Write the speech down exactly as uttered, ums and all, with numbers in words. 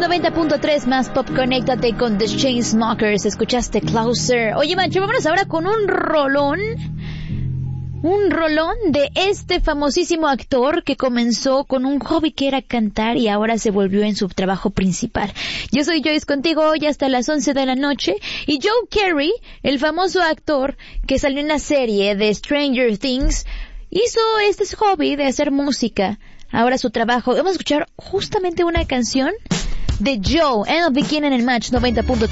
noventa punto tres más Pop, conéctate con The Chainsmokers. Escuchaste Closer. Oye, macho, vámonos ahora con un rolón. Un rolón de este famosísimo actor que comenzó con un hobby que era cantar y ahora se volvió en su trabajo principal. Yo soy Joyce contigo hoy hasta las once de la noche. Y Joe Carey, el famoso actor que salió en la serie de Stranger Things, hizo este hobby de hacer música. Ahora su trabajo. Vamos a escuchar justamente una canción de Joe, End of Beginning en el Match noventa punto tres.